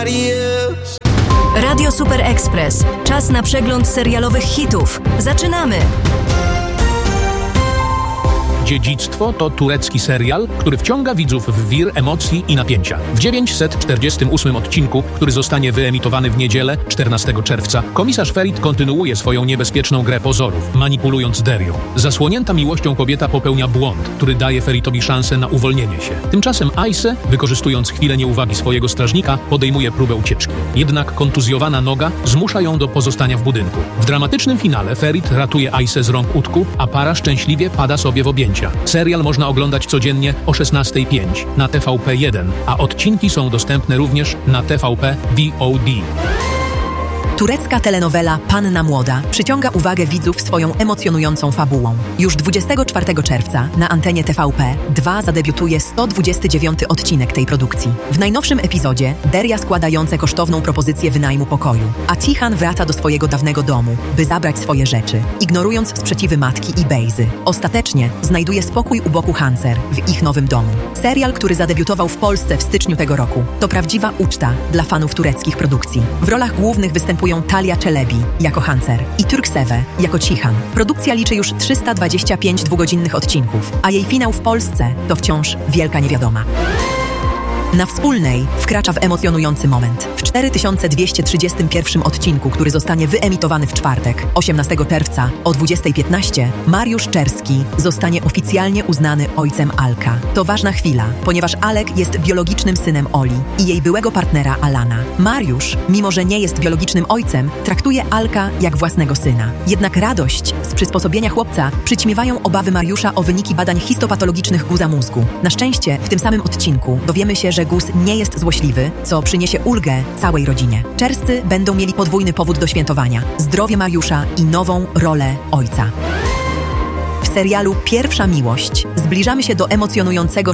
Radio Super Express. Czas na przegląd serialowych hitów. Zaczynamy! Dziedzictwo to turecki serial, który wciąga widzów w wir emocji i napięcia. W 948 odcinku, który zostanie wyemitowany w niedzielę, 14 czerwca, komisarz Ferit kontynuuje swoją niebezpieczną grę pozorów, manipulując Derią. Zasłonięta miłością kobieta popełnia błąd, który daje Feritowi szansę na uwolnienie się. Tymczasem Ayse, wykorzystując chwilę nieuwagi swojego strażnika, podejmuje próbę ucieczki. Jednak kontuzjowana noga zmusza ją do pozostania w budynku. W dramatycznym finale Ferit ratuje Ayse z rąk Utku, a para szczęśliwie pada sobie w objęcia. Serial można oglądać codziennie o 16:05 na TVP1, a odcinki są dostępne również na TVP VOD. Turecka telenowela Panna Młoda przyciąga uwagę widzów swoją emocjonującą fabułą. Już 24 czerwca na antenie TVP2 zadebiutuje 129 odcinek tej produkcji. W najnowszym epizodzie Deria składające kosztowną propozycję wynajmu pokoju, a Tihan wraca do swojego dawnego domu, by zabrać swoje rzeczy, ignorując sprzeciwy matki i Bejzy. Ostatecznie znajduje spokój u boku Hanser w ich nowym domu. Serial, który zadebiutował w Polsce w styczniu tego roku, to prawdziwa uczta dla fanów tureckich produkcji. W rolach głównych występują Talia Çelebi jako Hanser i Turkseve jako Cihan. Produkcja liczy już 325 dwugodzinnych odcinków, a jej finał w Polsce to wciąż wielka niewiadoma. Na Wspólnej wkracza w emocjonujący moment. W 4231 odcinku, który zostanie wyemitowany w czwartek, 18 czerwca o 20:15, Mariusz Czerski zostanie oficjalnie uznany ojcem Alka. To ważna chwila, ponieważ Alek jest biologicznym synem Oli i jej byłego partnera Alana. Mariusz, mimo że nie jest biologicznym ojcem, traktuje Alka jak własnego syna. Jednak radość z przysposobienia chłopca przyćmiewają obawy Mariusza o wyniki badań histopatologicznych guza mózgu. Na szczęście w tym samym odcinku dowiemy się, że guz nie jest złośliwy, co przyniesie ulgę całej rodzinie. Czerscy będą mieli podwójny powód do świętowania: zdrowie Mariusza i nową rolę ojca. W serialu Pierwsza miłość zbliżamy się do emocjonującego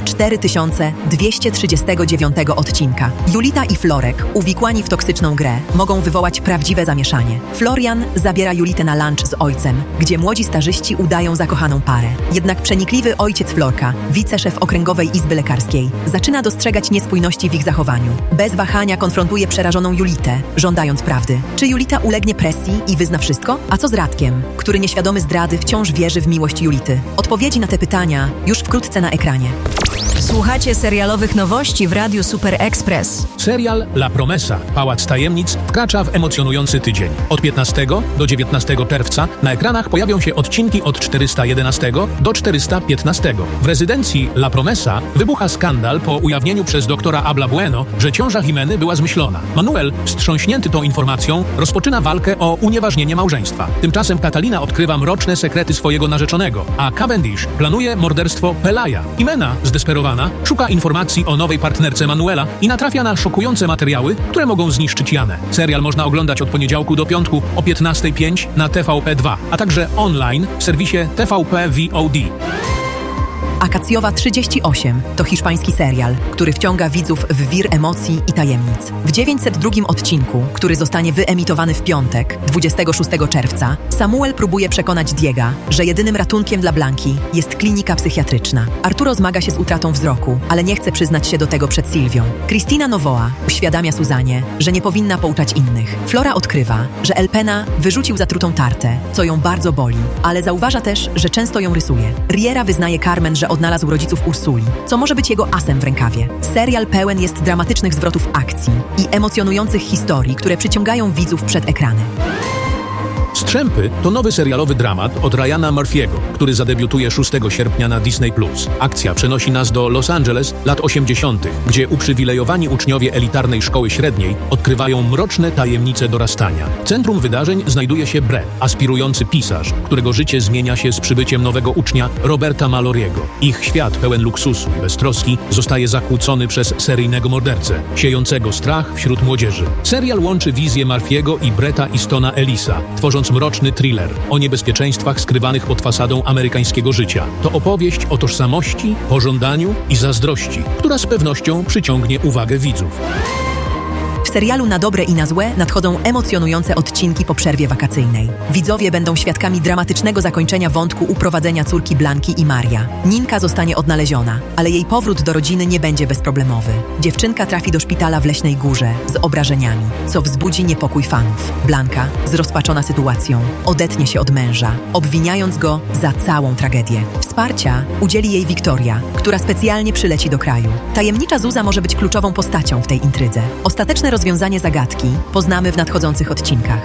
4239 odcinka. Julita i Florek, uwikłani w toksyczną grę, mogą wywołać prawdziwe zamieszanie. Florian zabiera Julitę na lunch z ojcem, gdzie młodzi starzyści udają zakochaną parę. Jednak przenikliwy ojciec Florka, wiceszef Okręgowej Izby Lekarskiej, zaczyna dostrzegać niespójności w ich zachowaniu. Bez wahania konfrontuje przerażoną Julitę, żądając prawdy. Czy Julita ulegnie presji i wyzna wszystko? A co z Radkiem, który nieświadomy zdrady wciąż wierzy w miłość Julity? Odpowiedzi na te pytania już wkrótce na ekranie. Słuchacie serialowych nowości w Radiu Super Express. Serial La Promesa, Pałac Tajemnic, wkracza w emocjonujący tydzień. Od 15 do 19 czerwca na ekranach pojawią się odcinki od 411 do 415. W rezydencji La Promesa wybucha skandal po ujawnieniu przez doktora Abla Bueno, że ciąża Jimeny była zmyślona. Manuel, wstrząśnięty tą informacją, rozpoczyna walkę o unieważnienie małżeństwa. Tymczasem Catalina odkrywa mroczne sekrety swojego narzeczonego, a Cavendish planuje morderstwo Pelaja. Jimena, zdesperowana, szuka informacji o nowej partnerce Manuela i natrafia na szokujące materiały, które mogą zniszczyć Janę. Serial można oglądać od poniedziałku do piątku o 15:05 na TVP2, a także online w serwisie TVP VOD. Akacjowa 38 to hiszpański serial, który wciąga widzów w wir emocji i tajemnic. W 902 odcinku, który zostanie wyemitowany w piątek, 26 czerwca, Samuel próbuje przekonać Diega, że jedynym ratunkiem dla Blanki jest klinika psychiatryczna. Arturo zmaga się z utratą wzroku, ale nie chce przyznać się do tego przed Sylwią. Cristina Novoa uświadamia Suzanie, że nie powinna pouczać innych. Flora odkrywa, że Elpena wyrzucił zatrutą tartę, co ją bardzo boli, ale zauważa też, że często ją rysuje. Riera wyznaje Carmen, że odnalazł rodziców Ursuli, co może być jego asem w rękawie. Serial pełen jest dramatycznych zwrotów akcji i emocjonujących historii, które przyciągają widzów przed ekrany. Strzępy to nowy serialowy dramat od Ryana Murphy'ego, który zadebiutuje 6 sierpnia na Disney+. Akcja przenosi nas do Los Angeles lat 80., gdzie uprzywilejowani uczniowie elitarnej szkoły średniej odkrywają mroczne tajemnice dorastania. W centrum wydarzeń znajduje się Brett, aspirujący pisarz, którego życie zmienia się z przybyciem nowego ucznia Roberta Mallory'ego. Ich świat pełen luksusu i beztroski zostaje zakłócony przez seryjnego mordercę, siejącego strach wśród młodzieży. Serial łączy wizję Murphy'ego i Bretta Eastona Ellisa, tworząc mroczny thriller o niebezpieczeństwach skrywanych pod fasadą amerykańskiego życia. To opowieść o tożsamości, pożądaniu i zazdrości, która z pewnością przyciągnie uwagę widzów. W serialu Na dobre i na złe nadchodzą emocjonujące odcinki po przerwie wakacyjnej. Widzowie będą świadkami dramatycznego zakończenia wątku uprowadzenia córki Blanki i Maria. Ninka zostanie odnaleziona, ale jej powrót do rodziny nie będzie bezproblemowy. Dziewczynka trafi do szpitala w Leśnej Górze z obrażeniami, co wzbudzi niepokój fanów. Blanka, zrozpaczona sytuacją, odetnie się od męża, obwiniając go za całą tragedię. Wsparcia udzieli jej Wiktoria, która specjalnie przyleci do kraju. Tajemnicza Zuza może być kluczową postacią w tej intrydze. Ostateczne rozwiązanie zagadki poznamy w nadchodzących odcinkach.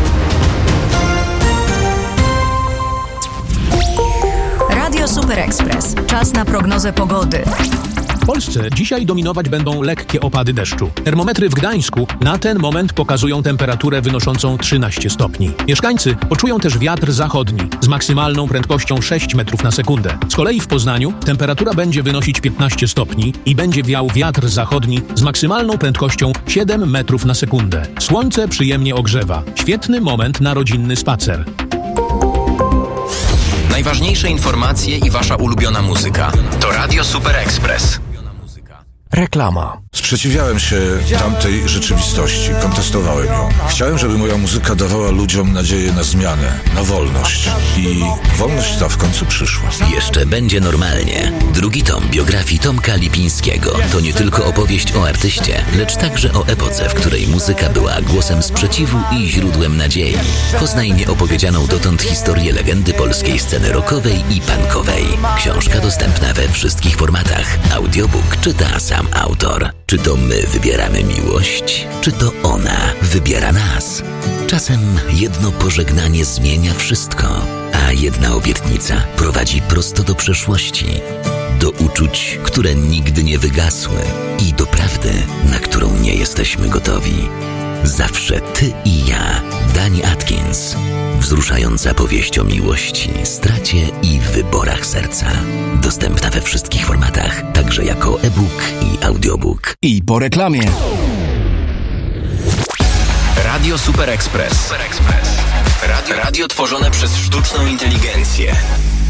Radio Super Express. Czas na prognozę pogody. W Polsce dzisiaj dominować będą lekkie opady deszczu. Termometry w Gdańsku na ten moment pokazują temperaturę wynoszącą 13 stopni. Mieszkańcy poczują też wiatr zachodni z maksymalną prędkością 6 metrów na sekundę. Z kolei w Poznaniu temperatura będzie wynosić 15 stopni i będzie wiał wiatr zachodni z maksymalną prędkością 7 metrów na sekundę. Słońce przyjemnie ogrzewa. Świetny moment na rodzinny spacer. Najważniejsze informacje i wasza ulubiona muzyka. To Radio Super Express. Reklama. Sprzeciwiałem się tamtej rzeczywistości, kontestowałem ją. Chciałem, żeby moja muzyka dawała ludziom nadzieję na zmianę, na wolność. I wolność ta w końcu przyszła. Jeszcze będzie normalnie. Drugi tom biografii Tomka Lipińskiego to nie tylko opowieść o artyście, lecz także o epoce, w której muzyka była głosem sprzeciwu i źródłem nadziei. Poznaj nieopowiedzianą dotąd historię legendy polskiej sceny rockowej i punkowej. Książka dostępna we wszystkich formatach. Audiobook czyta sam autor. Czy to my wybieramy miłość? Czy to ona wybiera nas? Czasem jedno pożegnanie zmienia wszystko, a jedna obietnica prowadzi prosto do przeszłości, do uczuć, które nigdy nie wygasły i do prawdy, na którą nie jesteśmy gotowi. Zawsze ty i ja. Dani Atkins. Wzruszająca powieść o miłości, stracie i wyborach serca. Dostępna we wszystkich formatach, także jako e-book i audiobook. I po reklamie. Radio Super Express. Radio tworzone przez sztuczną inteligencję.